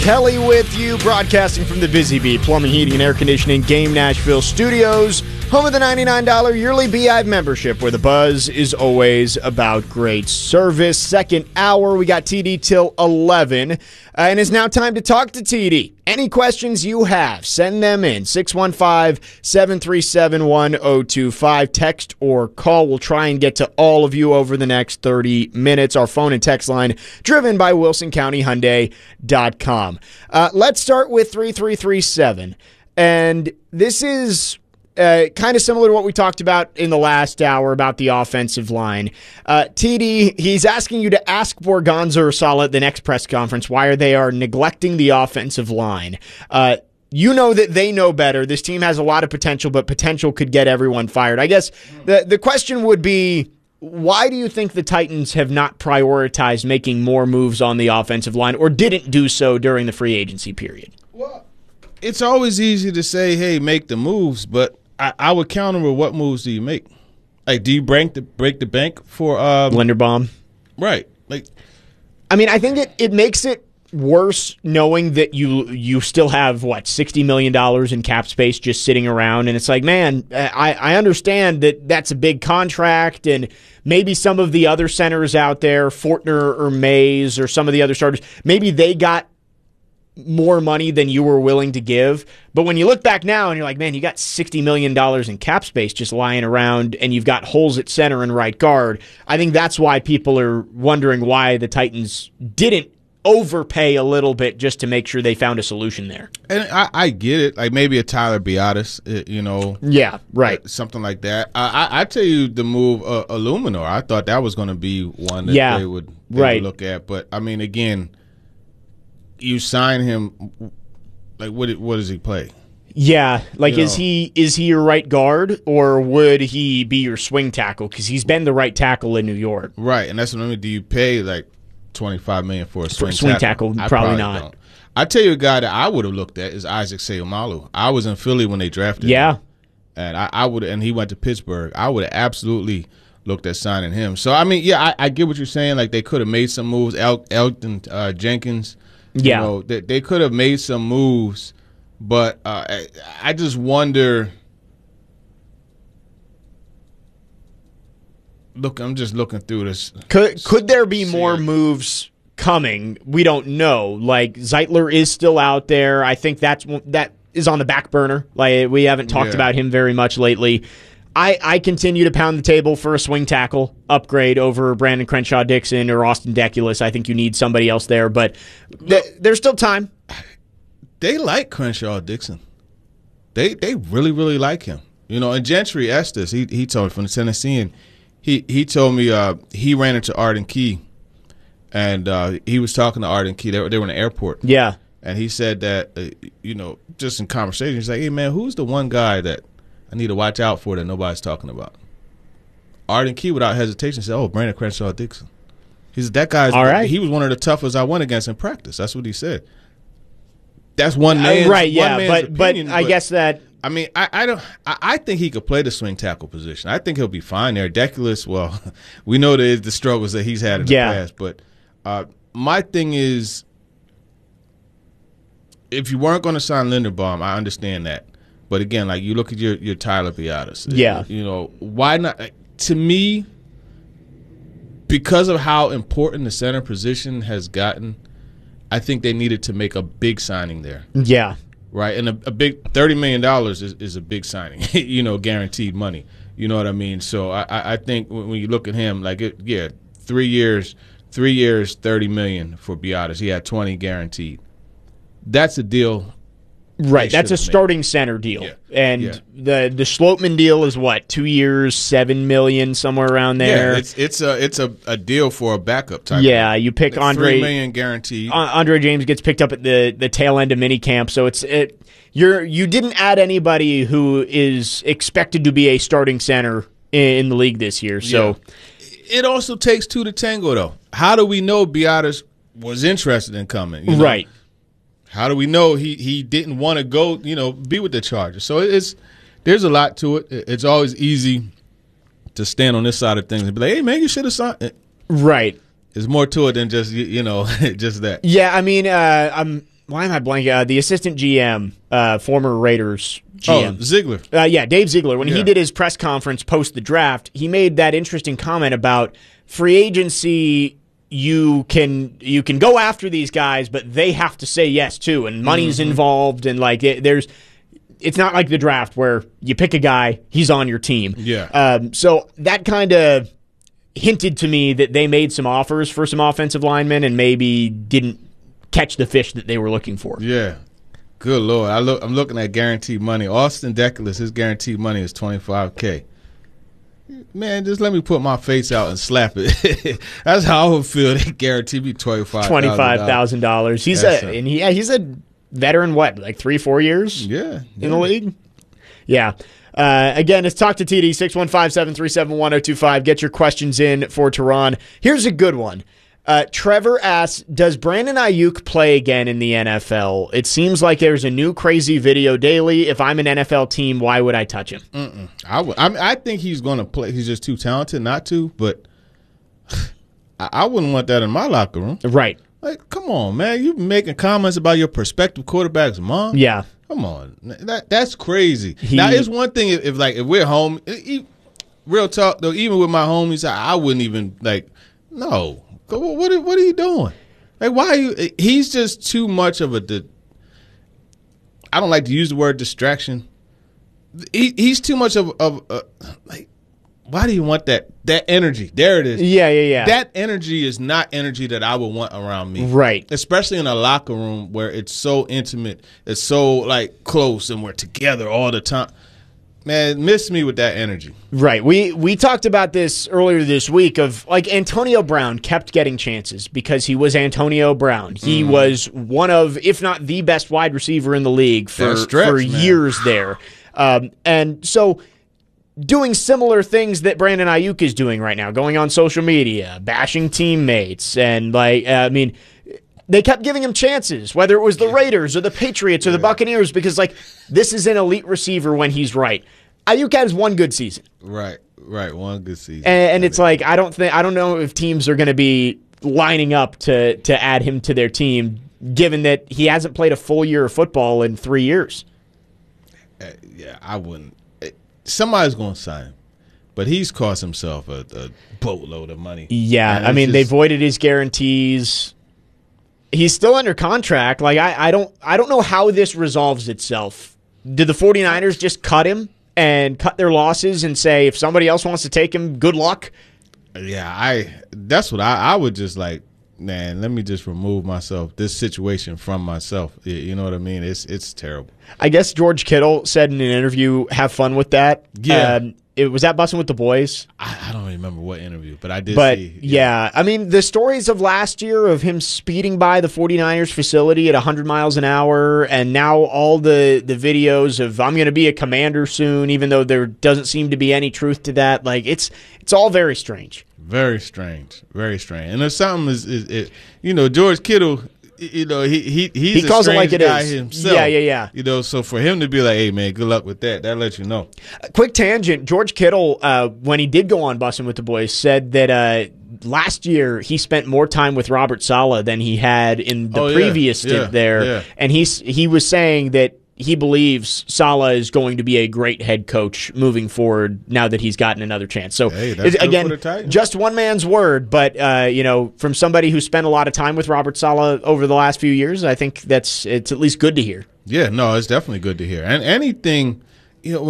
Kelly with you, broadcasting from the Busy Bee Plumbing, Heating, and Air Conditioning Game Nashville studios, home of the $99 yearly Beehive membership, where the buzz is always about great service. Second hour, we got TD till 11, and it's now time to talk to TD. Any questions you have, send them in, 615-737-1025, text or call. We'll try and get to all of you over the next 30 minutes. Our phone and text line, driven by WilsonCountyHyundai.com. Let's start with 3337, and this is kind of similar to what we talked about in the last hour about the offensive line. TD, he's asking you to ask Borgonza or Sala at the next press conference why they are neglecting the offensive line. You know that they know better. This team has a lot of potential, but potential could get everyone fired. I guess the question would be, why do you think the Titans have not prioritized making more moves on the offensive line or didn't do so during the free agency period? Well, it's always easy to say, hey, make the moves, but I would counter with what moves do you make? Like, do you break the bank for Linderbaum? Right. Like, I mean, I think it makes it worse knowing that you still have, $60 million in cap space just sitting around. And it's like, man, I understand that that's a big contract, and maybe some of the other centers out there, Fortner or Mays or some of the other starters, maybe they got more money than you were willing to give. But when you look back now and you're like, man, you got $60 million in cap space just lying around, and you've got holes at center and right guard, I think that's why people are wondering why the Titans didn't overpay a little bit just to make sure they found a solution there. And I get it. Like maybe a Tyler Biadasz, Yeah, right. Something like that. I tell you the move Illuminor. I thought that was going to be one that they would look at. But, I mean, again, you sign him, like what does he play? Yeah, like is he your right guard, or would he be your swing tackle? Because he's been the right tackle in New York. Right, and that's what I mean. Do you pay like $25 million for a swing tackle? Probably not. Don't. I tell you a guy that I would have looked at is Isaac Seumalo. I was in Philly when they drafted him. And I would, and he went to Pittsburgh. I would have absolutely looked at signing him. So I mean, yeah, I get what you're saying. Like they could have made some moves. Elgton Jenkins. Yeah, they could have made some moves, but I just wonder. Look, I'm just looking through this. Could there be more moves coming? We don't know. Like Zeitler is still out there. I think that is on the back burner. Like we haven't talked about him very much lately. I continue to pound the table for a swing tackle upgrade over Brandon Crenshaw-Dixon or Austin Deculus. I think you need somebody else there, but there's still time. They like Crenshaw-Dixon. They really, really like him. And Gentry Estes, he told me from the Tennessee, and he told me he ran into Arden Key, and he was talking to Arden Key. They were in the airport. Yeah. And he said that, just in conversation, he's like, hey, man, who's the one guy that I need to watch out for that nobody's talking about? Arden Key, without hesitation, said, "Oh, Brandon Crenshaw-Dixon." He said that guy's. All right. He was one of the toughest I went against in practice. That's what he said. That's one man's right. Yeah, opinion, but I guess that. I mean, I don't. I think he could play the swing tackle position. I think he'll be fine there. Deculus, well, we know the struggles that he's had in the past. But my thing is, if you weren't going to sign Linderbaum, I understand that. But again, like you look at your Tyler Biadasz. Yeah. Why not? To me, because of how important the center position has gotten, I think they needed to make a big signing there. Yeah. Right, and a big $30 million is a big signing, guaranteed money. You know what I mean? So I think when you look at him, 3 years, $30 million for Biadasz. He had 20 guaranteed. That's a deal. Right, that's a starting center deal. Yeah. And the Sloatman deal is what, 2 years, $7 million, somewhere around there. Yeah, it's a deal for a backup type. Yeah, you pick Andre. $3 million guaranteed. Andre James gets picked up at the tail end of minicamp, so you didn't add anybody who is expected to be a starting center in the league this year. So it also takes two to tango, though. How do we know Biadasz was interested in coming? Right. How do we know he didn't want to go, be with the Chargers? So there's a lot to it. It's always easy to stand on this side of things and be like, hey, man, you should have signed. Right. There's more to it than just, just that. Yeah, I mean, why am I blanking? The assistant GM, former Raiders GM. Oh, Ziegler. Yeah, Dave Ziegler. When he Yeah. did his press conference post the draft, he made that interesting comment about free agency. You can go after these guys, but they have to say yes too, and money's involved, and like it's not like the draft where you pick a guy, he's on your team. Yeah. So that kind of hinted to me that they made some offers for some offensive linemen and maybe didn't catch the fish that they were looking for. Yeah. Good Lord. I'm looking at guaranteed money. Austin Deculus, his guaranteed money is $25K. Man, just let me put my face out and slap it. That's how I would feel. They guaranteed me $25,000. He's a veteran. What, like 3-4 years? Yeah. In the league. Yeah. Again, it's Talk to TD 615-737-1025. Get your questions in for Tehran. Here's a good one. Trevor asks, does Brandon Ayuk play again in the NFL? It seems like there's a new crazy video daily. If I'm an NFL team, why would I touch him? I think he's going to play. He's just too talented not to, but I wouldn't want that in my locker room. Right. Like, come on, man. You've been making comments about your prospective quarterback's mom. Yeah. Come on. That's crazy. Now, it's one thing if we're home. Real talk, though, even with my homies, I wouldn't even, no. What are you doing? Like, why are you? He's just too much of a. I don't like to use the word distraction. He's too much of like. Why do you want that energy? There it is. Yeah. That energy is not energy that I would want around me. Right. Especially in a locker room where it's so intimate, it's so close, and we're together all the time. Man, miss me with that energy. Right. We talked about this earlier this week of Antonio Brown kept getting chances because he was Antonio Brown. He was one of, if not the best wide receiver in the league for years there. And so doing similar things that Brandon Ayuk is doing right now, going on social media, bashing teammates, and they kept giving him chances, whether it was the Raiders or the Patriots or the Buccaneers, because this is an elite receiver when he's right. Ayuk has one good season. Right, one good season. And it's I don't know if teams are going to be lining up to add him to their team, given that he hasn't played a full year of football in 3 years. Yeah, I wouldn't. Somebody's going to sign him. But he's cost himself a boatload of money. Yeah, they voided his guarantees. He's still under contract. I don't know how this resolves itself. Did the 49ers just cut him and cut their losses and say, if somebody else wants to take him, good luck? Yeah, that's what I would just man, let me just remove this situation from myself. You know what I mean? It's terrible. I guess George Kittle said in an interview, have fun with that. Yeah. Was that Bussin' with the Boys? I don't remember what interview, but I did see. Yeah. The stories of last year of him speeding by the 49ers facility at 100 miles an hour, and now all the videos of I'm going to be a Commander soon, even though there doesn't seem to be any truth to that. It's all very strange. Very strange. Very strange. And there's something George Kittle, he's a calls strange it guy is. himself. Yeah. So for him to be like, hey, man, good luck with that lets you know. Quick tangent. George Kittle, when he did go on Bussin' with the Boys, said that last year he spent more time with Robert Saleh than he had in the previous stint there. Yeah. And he was saying that he believes Saleh is going to be a great head coach moving forward now that he's gotten another chance. So, again, just one man's word, but from somebody who spent a lot of time with Robert Saleh over the last few years, I think it's at least good to hear. Yeah, no, it's definitely good to hear. And anything,